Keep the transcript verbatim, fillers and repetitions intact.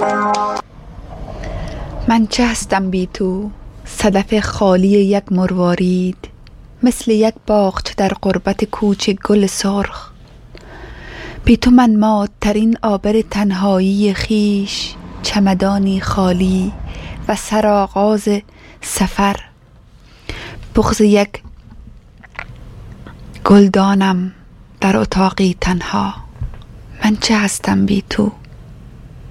من چه هستم بی تو، صدف خالی یک مروارید، مثل یک باغچه در غربت کوچ گل سرخ. بی تو من مادترین آبر تنهایی خیش، چمدانی خالی و سرآغاز سفر. بغض یک گلدانم در اتاقی تنها. من چه هستم بی تو.